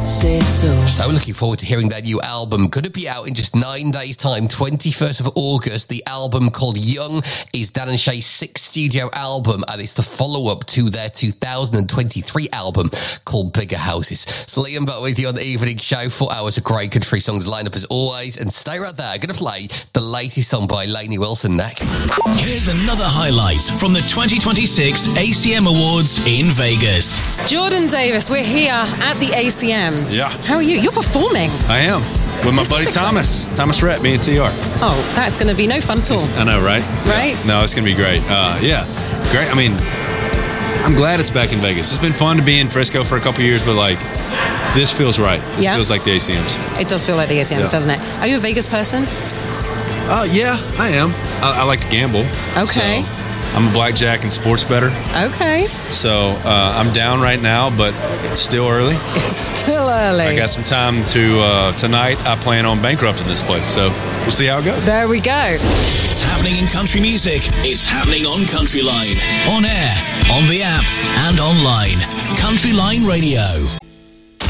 say so. So looking forward to hearing their new album. Going to be out in just 9 days' time, 21st of August. The album called Young is Dan and Shay's 6th studio album, and it's the follow-up to their 2023 album called Bigger Houses. So Liam back with you on the evening show. 4 hours of great country songs lined up as always, and stay right there. Going to play the latest song by Lainey Wilson next. Here's another highlight from the 2026 ACM Awards in Vegas. Jordan Davis, we're here at the ACMs. Yeah. How are you? You're performing. I am. With my buddy Thomas. Thomas Rhett, me and TR. Oh, that's going to be no fun at all. I know, right? Right? Yeah. No, it's going to be great. Yeah. Great. I mean, I'm glad it's back in Vegas. It's been fun to be in Frisco for a couple years, but like, this feels right. This feels like the ACMs. It does feel like the ACMs, doesn't it? Are you a Vegas person? Yeah, I am. I like to gamble. Okay. So I'm a blackjack and sports bettor. Okay. So I'm down right now, but it's still early. It's still early. I got some time to, tonight I plan on bankrupting this place, so we'll see how it goes. There we go. It's happening in country music. It's happening on Country Line. On air, on the app, and online. Country Line Radio.